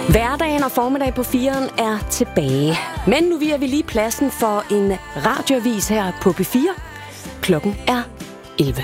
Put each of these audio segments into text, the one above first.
Hverdagen og formiddag på 4'eren er tilbage. Men nu viger vi lige pladsen for en radioavis her på P4. Klokken er 11.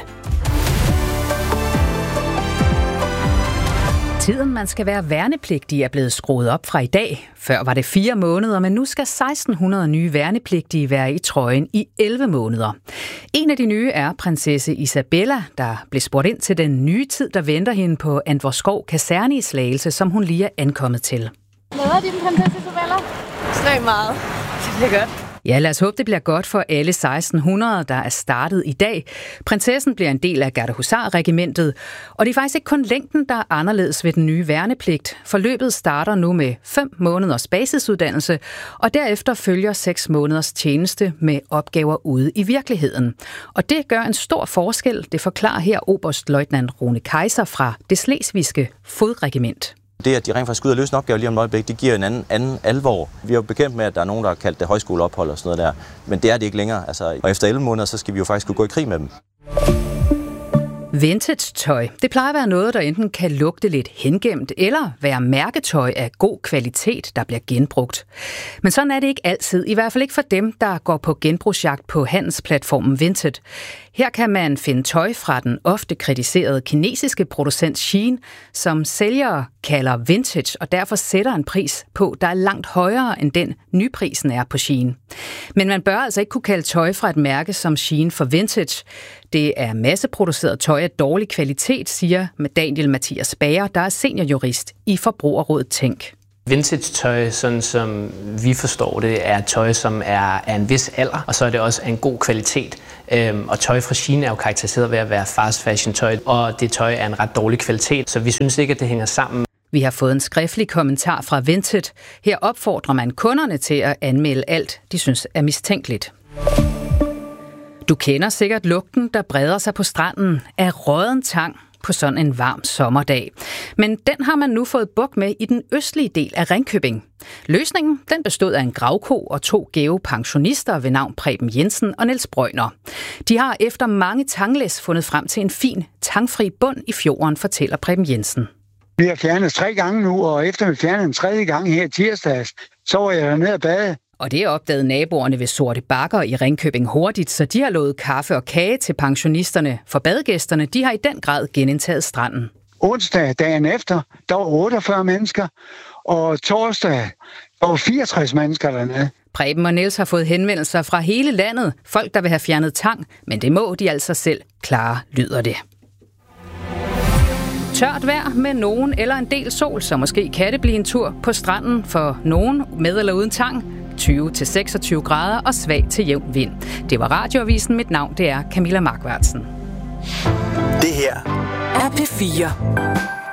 Tiden, man skal være værnepligtig, er blevet skruet op fra i dag. Før var det 4 måneder, men nu skal 1600 nye værnepligtige være i trøjen i 11 måneder. En af de nye er prinsesse Isabella, der blev spurgt ind til den nye tid, der venter hende på Antvorskov Kaserne i Slagelse, som hun lige er ankommet til. Glæder din prinsesse Isabella? Ekstremt meget. Det bliver godt. Ja, lad os håbe, det bliver godt for alle 1600, der er startet i dag. Prinsessen bliver en del af Gardehusarregimentet, og det er faktisk ikke kun længden, der er anderledes ved den nye værnepligt. Forløbet starter nu med 5 måneders basisuddannelse, og derefter følger 6 måneders tjeneste med opgaver ude i virkeligheden. Og det gør en stor forskel, det forklarer her oberstløjtnant Rune Kaiser fra det slesvigske fodregiment. Det, at de rent faktisk skal ud og løse en opgave lige om et øjeblik, det giver en anden alvor. Vi er jo bekendt med, at der er nogen, der har kaldt det højskoleophold og sådan noget der. Men det er det ikke længere. Og efter 11 måneder, så skal vi jo faktisk kunne gå i krig med dem. Vintage-tøj. Det plejer at være noget, der enten kan lugte lidt hengemt, eller være mærketøj af god kvalitet, der bliver genbrugt. Men sådan er det ikke altid, i hvert fald ikke for dem, der går på genbrugsjagt på handelsplatformen Vinted. Her kan man finde tøj fra den ofte kritiserede kinesiske producent Shein, som sælgere kalder vintage, og derfor sætter en pris på, der er langt højere end den nyprisen er på Shein. Men man bør altså ikke kunne kalde tøj fra et mærke som Shein for vintage. Det er masseproduceret tøj af dårlig kvalitet, siger Daniel Mathias Bager, der er seniorjurist i Forbrugerrådet Tænk. Vintage-tøj, sådan som vi forstår det, er tøj, som er af en vis alder, og så er det også af en god kvalitet. Og tøj fra Shein er jo karakteriseret ved at være fast fashion tøj, og det tøj er en ret dårlig kvalitet, så vi synes ikke, at det hænger sammen. Vi har fået en skriftlig kommentar fra Vinted. Her opfordrer man kunderne til at anmelde alt, de synes er mistænkeligt. Du kender sikkert lugten, der breder sig på stranden af rådden tang på sådan en varm sommerdag. Men den har man nu fået bugt med i den østlige del af Ringkøbing. Løsningen den bestod af en gravko og 2 gæve pensionister ved navn Preben Jensen og Niels Brøgner. De har efter mange tanglæs fundet frem til en fin, tangfri bund i fjorden, fortæller Preben Jensen. Vi har fjernet 3 gange nu, og efter vi fjernede en 3. gang her tirsdags, så var jeg dernede og bade. Og det opdagede naboerne ved Sorte Bakker i Ringkøbing hurtigt, så de har lovet kaffe og kage til pensionisterne. For badegæsterne, de har i den grad genindtaget stranden. Onsdag, dagen efter, der var 48 mennesker, og torsdag, der var 64 mennesker dernede. Preben og Niels har fået henvendelser fra hele landet, folk der vil have fjernet tang, men det må de altså selv klare, lyder det. Tørt vejr med nogen eller en del sol, så måske kan det blive en tur på stranden for nogen med eller uden tang. 20-26 grader og svag til jævn vind. Det var radioavisen. Mit navn det er Camilla Markvartsen. Det her er P4.